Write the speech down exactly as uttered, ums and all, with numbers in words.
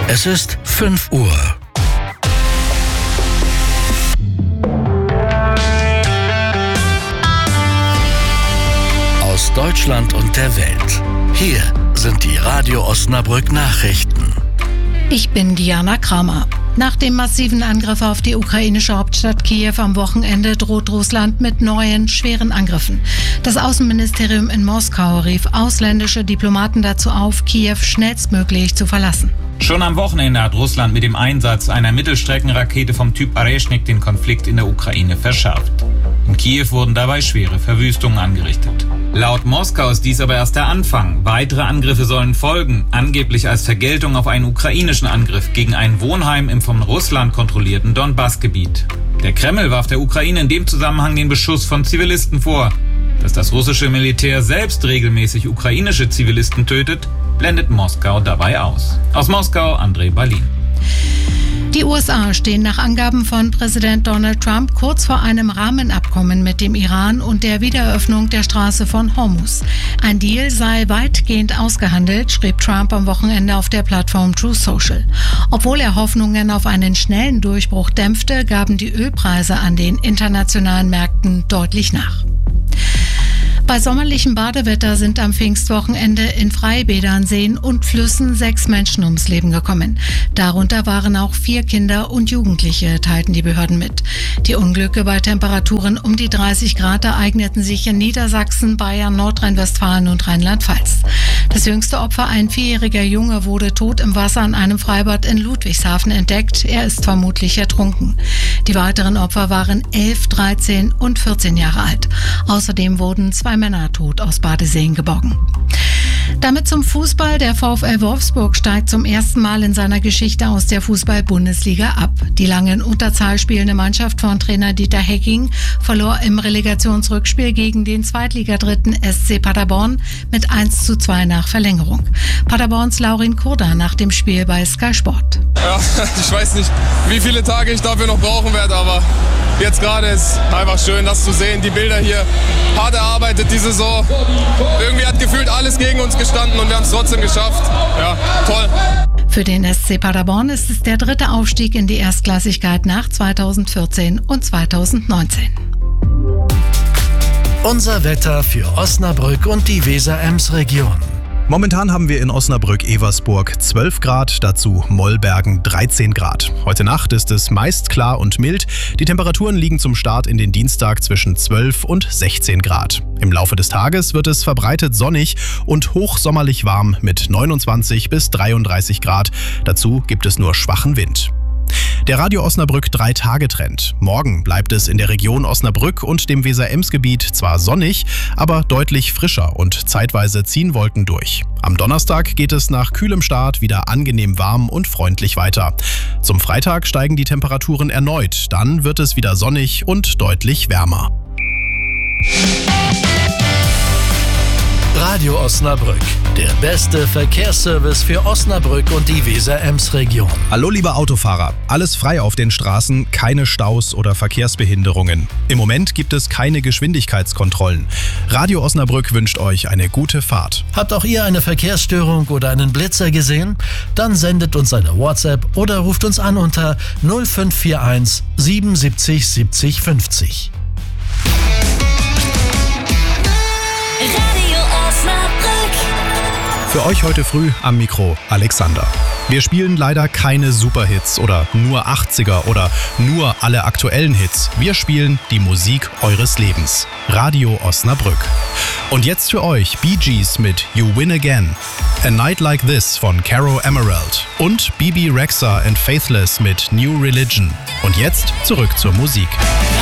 Es ist fünf Uhr. Aus Deutschland und der Welt. Hier sind die Radio Osnabrück Nachrichten. Ich bin Diana Kramer. Nach dem massiven Angriff auf die ukrainische Hauptstadt Kiew am Wochenende droht Russland mit neuen, schweren Angriffen. Das Außenministerium in Moskau rief ausländische Diplomaten dazu auf, Kiew schnellstmöglich zu verlassen. Schon am Wochenende hat Russland mit dem Einsatz einer Mittelstreckenrakete vom Typ Areshnik den Konflikt in der Ukraine verschärft. In Kiew wurden dabei schwere Verwüstungen angerichtet. Laut Moskau ist dies aber erst der Anfang. Weitere Angriffe sollen folgen, angeblich als Vergeltung auf einen ukrainischen Angriff gegen ein Wohnheim im von Russland kontrollierten Donbass-Gebiet. Der Kreml warf der Ukraine in dem Zusammenhang den Beschuss von Zivilisten vor. Dass das russische Militär selbst regelmäßig ukrainische Zivilisten tötet, blendet Moskau dabei aus. Aus Moskau, André Berlin. Die U S A stehen nach Angaben von Präsident Donald Trump kurz vor einem Rahmenabkommen mit dem Iran und der Wiedereröffnung der Straße von Hormuz. Ein Deal sei weitgehend ausgehandelt, schrieb Trump am Wochenende auf der Plattform Truth Social. Obwohl er Hoffnungen auf einen schnellen Durchbruch dämpfte, gaben die Ölpreise an den internationalen Märkten deutlich nach. Bei sommerlichem Badewetter sind am Pfingstwochenende in Freibädern, Seen und Flüssen sechs Menschen ums Leben gekommen. Darunter waren auch vier Kinder und Jugendliche, teilten die Behörden mit. Die Unglücke bei Temperaturen um die dreißig Grad ereigneten sich in Niedersachsen, Bayern, Nordrhein-Westfalen und Rheinland-Pfalz. Das jüngste Opfer, ein vierjähriger Junge, wurde tot im Wasser an einem Freibad in Ludwigshafen entdeckt. Er ist vermutlich ertrunken. Die weiteren Opfer waren elf, dreizehn und vierzehn Jahre alt. Außerdem wurden zwei Männer tot aus Badeseen geborgen. Damit zum Fußball. Der VfL Wolfsburg steigt zum ersten Mal in seiner Geschichte aus der Fußball-Bundesliga ab. Die lange in Unterzahl spielende Mannschaft von Trainer Dieter Hecking verlor im Relegationsrückspiel gegen den Zweitligadritten S C Paderborn mit eins zu zwei nach Verlängerung. Paderborns Laurin Kurda nach dem Spiel bei Sky Sport. Ja, ich weiß nicht, wie viele Tage ich dafür noch brauchen werde, aber jetzt gerade ist einfach schön, das zu sehen. Die Bilder hier, hart erarbeitet die Saison. Irgendwie hat gefühlt alles gegen uns gestanden und wir haben es trotzdem geschafft. Ja, toll. Für den S C Paderborn ist es der dritte Aufstieg in die Erstklassigkeit nach zweitausendvierzehn und zweitausendneunzehn. Unser Wetter für Osnabrück und die Weser-Ems-Region. Momentan haben wir in Osnabrück-Eversburg zwölf Grad, dazu Mollbergen dreizehn Grad. Heute Nacht ist es meist klar und mild. Die Temperaturen liegen zum Start in den Dienstag zwischen zwölf und sechzehn Grad. Im Laufe des Tages wird es verbreitet sonnig und hochsommerlich warm mit neunundzwanzig bis dreiunddreißig Grad. Dazu gibt es nur schwachen Wind. Der Radio Osnabrück drei Tage Trend. Morgen bleibt es in der Region Osnabrück und dem Weser-Ems-Gebiet zwar sonnig, aber deutlich frischer und zeitweise ziehen Wolken durch. Am Donnerstag geht es nach kühlem Start wieder angenehm warm und freundlich weiter. Zum Freitag steigen die Temperaturen erneut, dann wird es wieder sonnig und deutlich wärmer. Radio Osnabrück, der beste Verkehrsservice für Osnabrück und die Weser-Ems-Region. Hallo liebe Autofahrer, alles frei auf den Straßen, keine Staus oder Verkehrsbehinderungen. Im Moment gibt es keine Geschwindigkeitskontrollen. Radio Osnabrück wünscht euch eine gute Fahrt. Habt auch ihr eine Verkehrsstörung oder einen Blitzer gesehen? Dann sendet uns eine WhatsApp oder ruft uns an unter null fünf vier eins siebenundsiebzig siebzig fünfzig. Für euch heute früh am Mikro Alexander. Wir spielen leider keine Superhits oder nur achtziger oder nur alle aktuellen Hits. Wir spielen die Musik eures Lebens. Radio Osnabrück. Und jetzt für euch Bee Gees mit You Win Again. A Night Like This von Caro Emerald. Und Bibi Rexha and Faithless mit New Religion. Und jetzt zurück zur Musik.